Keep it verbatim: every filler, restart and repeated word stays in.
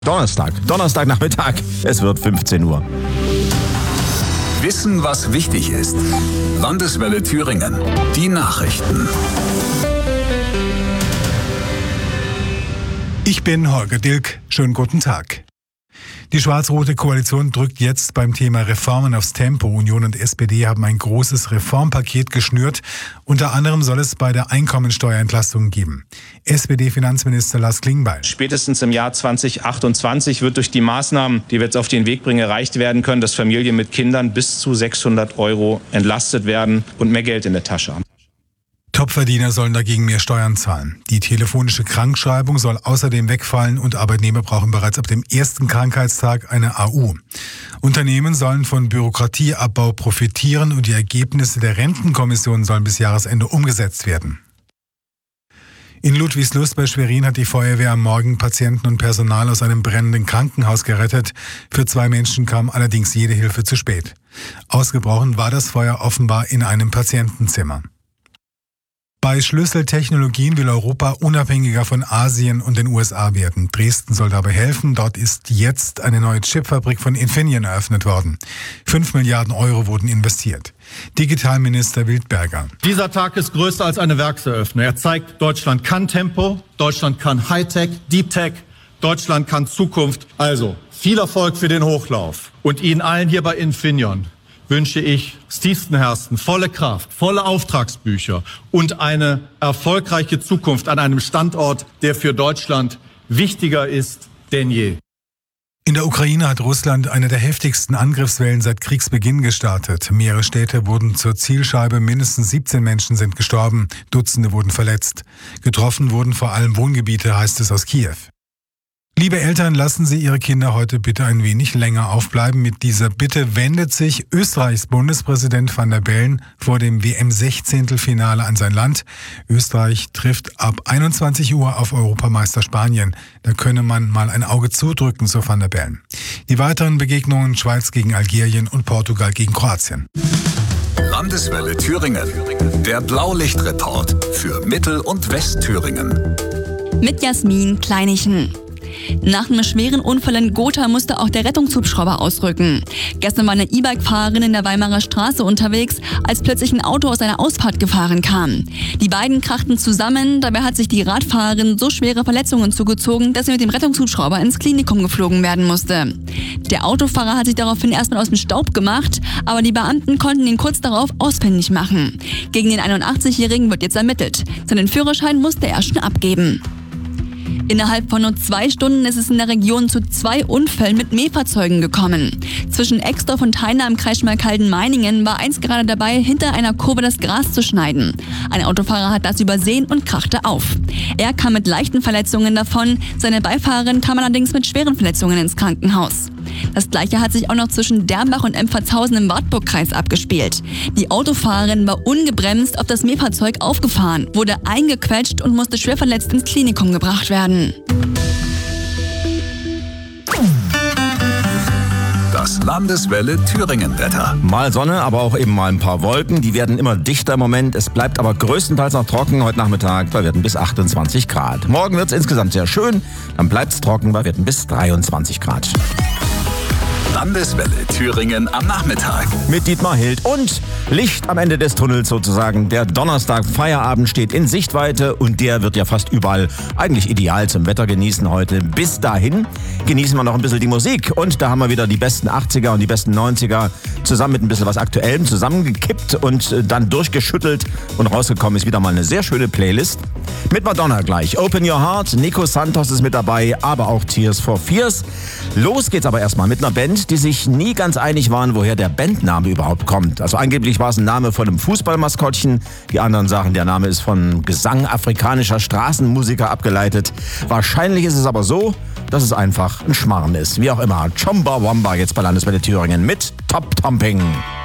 Donnerstag, Donnerstagnachmittag, es wird fünfzehn Uhr. Wissen, was wichtig ist. Landeswelle Thüringen. Die Nachrichten. Ich bin Holger Dilk. Schönen guten Tag. Die schwarz-rote Koalition drückt jetzt beim Thema Reformen aufs Tempo. Union und S P D haben ein großes Reformpaket geschnürt. Unter anderem soll es bei der Einkommensteuerentlastung geben. S P D-Finanzminister Lars Klingbeil. Spätestens im Jahr zwanzig achtundzwanzig wird durch die Maßnahmen, die wir jetzt auf den Weg bringen, erreicht werden können, dass Familien mit Kindern bis zu sechshundert Euro entlastet werden und mehr Geld in der Tasche haben. Topverdiener sollen dagegen mehr Steuern zahlen. Die telefonische Krankschreibung soll außerdem wegfallen und Arbeitnehmer brauchen bereits ab dem ersten Krankheitstag eine A U. Unternehmen sollen von Bürokratieabbau profitieren und die Ergebnisse der Rentenkommission sollen bis Jahresende umgesetzt werden. In Ludwigslust bei Schwerin hat die Feuerwehr am Morgen Patienten und Personal aus einem brennenden Krankenhaus gerettet. Für zwei Menschen kam allerdings jede Hilfe zu spät. Ausgebrochen war das Feuer offenbar in einem Patientenzimmer. Bei Schlüsseltechnologien will Europa unabhängiger von Asien und den U S A werden. Dresden soll dabei helfen. Dort ist jetzt eine neue Chipfabrik von Infineon eröffnet worden. Fünf Milliarden Euro wurden investiert. Digitalminister Wildberger. Dieser Tag ist größer als eine Werkseröffnung. Er zeigt, Deutschland kann Tempo, Deutschland kann Hightech, Deep Tech, Deutschland kann Zukunft. Also, viel Erfolg für den Hochlauf. Und Ihnen allen hier bei Infineon wünsche ich aus tiefstem Herzen volle Kraft, volle Auftragsbücher und eine erfolgreiche Zukunft an einem Standort, der für Deutschland wichtiger ist denn je. In der Ukraine hat Russland eine der heftigsten Angriffswellen seit Kriegsbeginn gestartet. Mehrere Städte wurden zur Zielscheibe, mindestens siebzehn Menschen sind gestorben, Dutzende wurden verletzt. Getroffen wurden vor allem Wohngebiete, heißt es aus Kiew. Liebe Eltern, lassen Sie Ihre Kinder heute bitte ein wenig länger aufbleiben. Mit dieser Bitte wendet sich Österreichs Bundespräsident Van der Bellen vor dem W M-Sechzehntelfinale an sein Land. Österreich trifft ab einundzwanzig Uhr auf Europameister Spanien. Da könne man mal ein Auge zudrücken, so Van der Bellen. Die weiteren Begegnungen: Schweiz gegen Algerien und Portugal gegen Kroatien. Landeswelle Thüringen. Der Blaulichtreport für Mittel- und Westthüringen. Mit Jasmin Kleinichen. Nach einem schweren Unfall in Gotha musste auch der Rettungshubschrauber ausrücken. Gestern war eine E-Bike-Fahrerin in der Weimarer Straße unterwegs, als plötzlich ein Auto aus einer Ausfahrt gefahren kam. Die beiden krachten zusammen, dabei hat sich die Radfahrerin so schwere Verletzungen zugezogen, dass sie mit dem Rettungshubschrauber ins Klinikum geflogen werden musste. Der Autofahrer hat sich daraufhin erstmal aus dem Staub gemacht, aber die Beamten konnten ihn kurz darauf ausfindig machen. Gegen den einundachtzigjährigen wird jetzt ermittelt. Seinen Führerschein musste er schon abgeben. Innerhalb von nur zwei Stunden ist es in der Region zu zwei Unfällen mit Mähfahrzeugen gekommen. Zwischen Exdorf und Heine am Kreis Schmalkalden-Meiningen war eins gerade dabei, hinter einer Kurve das Gras zu schneiden. Ein Autofahrer hat das übersehen und krachte auf. Er kam mit leichten Verletzungen davon, seine Beifahrerin kam allerdings mit schweren Verletzungen ins Krankenhaus. Das Gleiche hat sich auch noch zwischen Dernbach und Empfatshausen im Wartburgkreis abgespielt. Die Autofahrerin war ungebremst auf das Mähfahrzeug aufgefahren, wurde eingequetscht und musste schwer verletzt ins Klinikum gebracht werden. Das Landeswelle Thüringen-Wetter. Mal Sonne, aber auch eben mal ein paar Wolken. Die werden immer dichter im Moment. Es bleibt aber größtenteils noch trocken. Heute Nachmittag bei Werten bis achtundzwanzig Grad. Morgen wird es insgesamt sehr schön. Dann bleibt es trocken bei Werten bis dreiundzwanzig Grad. Landeswelle Thüringen am Nachmittag. Mit Dietmar Hild und Licht am Ende des Tunnels sozusagen. Der Donnerstag Feierabend steht in Sichtweite und der wird ja fast überall eigentlich ideal zum Wetter genießen heute. Bis dahin genießen wir noch ein bisschen die Musik und da haben wir wieder die besten achtziger und die besten neunziger zusammen mit ein bisschen was Aktuellem zusammengekippt und dann durchgeschüttelt und rausgekommen ist wieder mal eine sehr schöne Playlist. Mit Madonna gleich. Open Your Heart, Nico Santos ist mit dabei, aber auch Tears for Fears. Los geht's aber erstmal mit einer Band, die sich nie ganz einig waren, woher der Bandname überhaupt kommt. Also angeblich war es ein Name von einem Fußballmaskottchen. Die anderen sagen, der Name ist von Gesang afrikanischer Straßenmusiker abgeleitet. Wahrscheinlich ist es aber so, dass es einfach ein Schmarrn ist. Wie auch immer. Chumbawamba jetzt bei Landeswelle Thüringen mit Top Thumping.